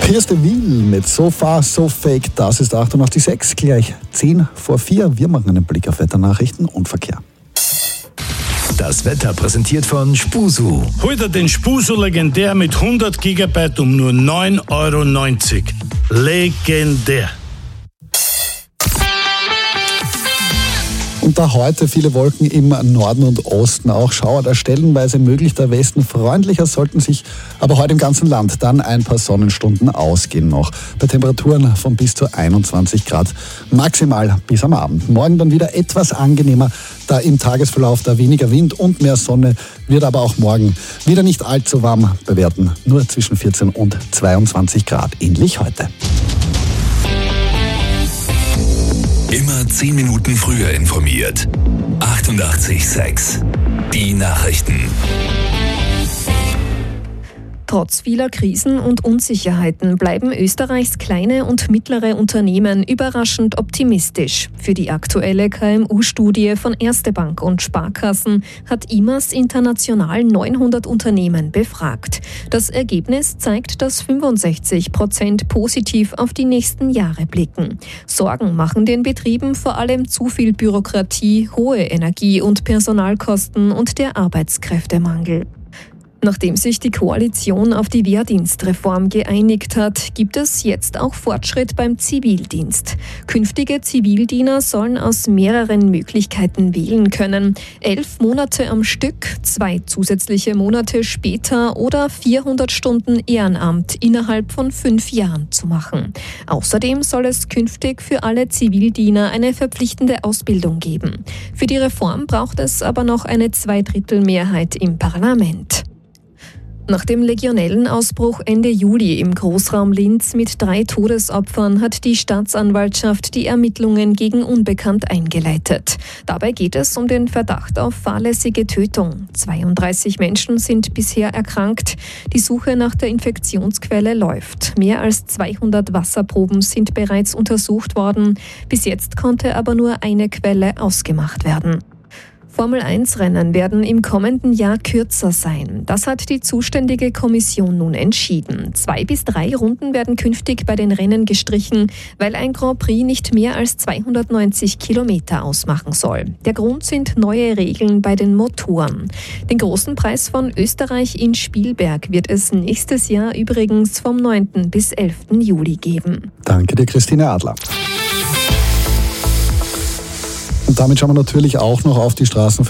Kirste Wiel mit So Far, So Fake, das ist 88,6, gleich 10:04. Wir machen einen Blick auf Wetternachrichten und Verkehr. Das Wetter präsentiert von Spusu. Heute den Spusu legendär mit 100 GB um nur 9,90 €. Legendär. Und da heute viele Wolken im Norden und Osten, auch Schauer da stellenweise möglich. Der Westen freundlicher, sollten sich aber heute im ganzen Land dann ein paar Sonnenstunden ausgehen noch. Bei Temperaturen von bis zu 21 Grad maximal bis am Abend. Morgen dann wieder etwas angenehmer, da im Tagesverlauf da weniger Wind und mehr Sonne, wird aber auch morgen wieder nicht allzu warm bei Werten. Nur zwischen 14 und 22 Grad, ähnlich heute. Immer 10 Minuten früher informiert. 88,6. Die Nachrichten. Trotz vieler Krisen und Unsicherheiten bleiben Österreichs kleine und mittlere Unternehmen überraschend optimistisch. Für die aktuelle KMU-Studie von Erste Bank und Sparkassen hat IMAS international 900 Unternehmen befragt. Das Ergebnis zeigt, dass 65% positiv auf die nächsten Jahre blicken. Sorgen machen den Betrieben vor allem zu viel Bürokratie, hohe Energie- und Personalkosten und der Arbeitskräftemangel. Nachdem sich die Koalition auf die Wehrdienstreform geeinigt hat, gibt es jetzt auch Fortschritt beim Zivildienst. Künftige Zivildiener sollen aus mehreren Möglichkeiten wählen können. 11 Monate am Stück, 2 zusätzliche Monate später oder 400 Stunden Ehrenamt innerhalb von 5 Jahren zu machen. Außerdem soll es künftig für alle Zivildiener eine verpflichtende Ausbildung geben. Für die Reform braucht es aber noch eine Zweidrittelmehrheit im Parlament. Nach dem Legionellenausbruch Ende Juli im Großraum Linz mit 3 Todesopfern hat die Staatsanwaltschaft die Ermittlungen gegen Unbekannt eingeleitet. Dabei geht es um den Verdacht auf fahrlässige Tötung. 32 Menschen sind bisher erkrankt. Die Suche nach der Infektionsquelle läuft. Mehr als 200 Wasserproben sind bereits untersucht worden. Bis jetzt konnte aber nur eine Quelle ausgemacht werden. Formel-1-Rennen werden im kommenden Jahr kürzer sein. Das hat die zuständige Kommission nun entschieden. 2 bis 3 Runden werden künftig bei den Rennen gestrichen, weil ein Grand Prix nicht mehr als 290 Kilometer ausmachen soll. Der Grund sind neue Regeln bei den Motoren. Den großen Preis von Österreich in Spielberg wird es nächstes Jahr übrigens vom 9. bis 11. Juli geben. Danke dir, Christine Adler. Und damit schauen wir natürlich auch noch auf die Straßen.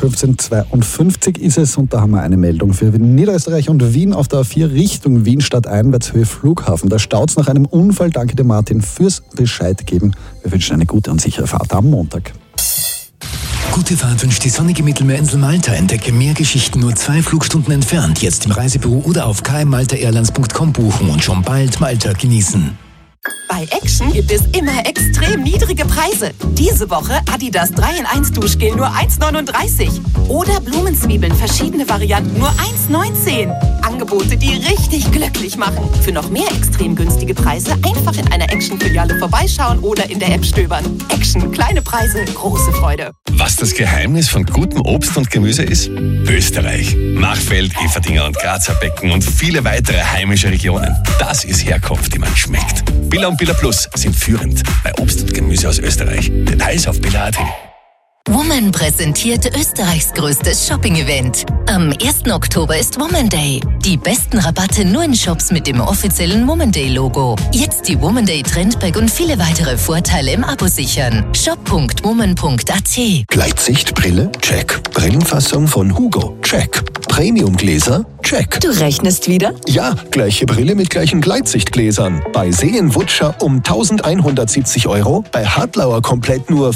1552 ist es und da haben wir eine Meldung für Niederösterreich und Wien auf der A4 Richtung Wien stadteinwärts Höhe Flughafen. Da staut's nach einem Unfall. Danke dir, Martin, fürs Bescheid geben. Wir wünschen eine gute und sichere Fahrt am Montag. Gute Fahrt wünscht die sonnige Mittelmeerinsel Malta. Entdecke mehr Geschichten nur 2 Flugstunden entfernt. Jetzt im Reisebüro oder auf kmmaltaairlines.com buchen und schon bald Malta genießen. Bei Action gibt es immer extrem niedrige Preise. Diese Woche Adidas 3-in-1 Duschgel nur 1,39. Oder Blumenzwiebeln, verschiedene Varianten nur 1,19. Angebote, die richtig glücklich machen. Für noch mehr extrem günstige Preise einfach in einer Action-Filiale vorbeischauen oder in der App stöbern. Action, kleine Preise, große Freude. Was das Geheimnis von gutem Obst und Gemüse ist? Österreich. Machfeld, Eferdingen und Grazer Becken und viele weitere heimische Regionen. Das ist Herkunft, die man schmeckt. Billa und Billa Plus sind führend bei Obst und Gemüse aus Österreich. Details auf billa.at. Woman präsentiert Österreichs größtes Shopping-Event. Am 1. Oktober ist Woman Day. Die besten Rabatte nur in Shops mit dem offiziellen Woman Day-Logo. Jetzt die Woman Day Trendbag und viele weitere Vorteile im Abo sichern. shop.woman.at. Gleitsichtbrille? Check. Brillenfassung von Hugo? Check. Premiumgläser? Check. Du rechnest wieder? Ja, gleiche Brille mit gleichen Gleitsichtgläsern. Bei Seenwutscher um 1170 €, bei Hartlauer komplett nur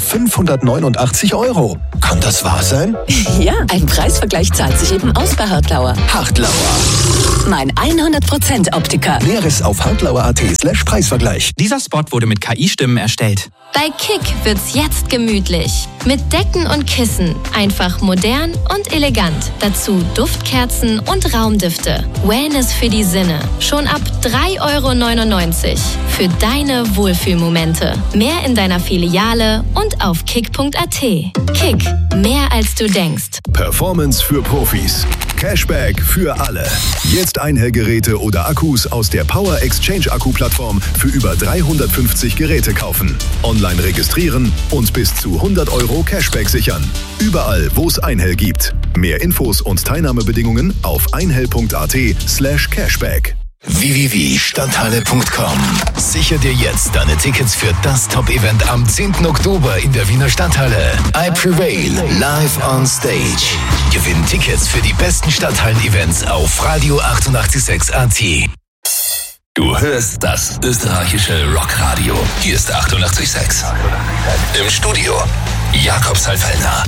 589 €. Kann das wahr sein? Ja, ein Preisvergleich zahlt sich eben aus bei Hartlauer. Hartlauer. Mein 100% Optiker. Näheres auf hartlauer.at/Preisvergleich. Dieser Spot wurde mit KI-Stimmen erstellt. Bei Kick wird's jetzt gemütlich. Mit Decken und Kissen. Einfach modern und elegant. Dazu Duftkerzen und Raumdüfte. Wellness für die Sinne. Schon ab 3,99 € für deine Wohlfühlmomente. Mehr in deiner Filiale und auf kick.at. Kick. Mehr als du denkst. Performance für Profis. Cashback für alle. Jetzt Einhell-Geräte oder Akkus aus der Power Exchange Akku-Plattform für über 350 Geräte kaufen. Online registrieren und bis zu 100 € Cashback sichern. Überall, wo es Einhell gibt. Mehr Infos und Teilnahmebedingungen auf einhell.at/Cashback. www.stadthalle.com. Sicher dir jetzt deine Tickets für das Top-Event am 10. Oktober in der Wiener Stadthalle. I Prevail, live on stage. Gewinn Tickets für die besten Stadthallen-Events auf Radio 88.6 AT. Du hörst das österreichische Rockradio. Hier ist 88.6. Im Studio Jakob Salfellner.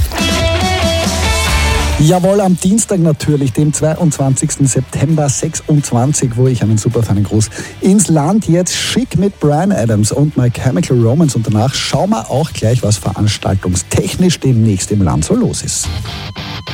Jawohl, am Dienstag natürlich, dem 22. September 26, wo ich einen super feinen Gruß ins Land. Jetzt schick mit Bryan Adams und My Chemical Romance. Und danach schauen wir auch gleich, was veranstaltungstechnisch demnächst im Land so los ist.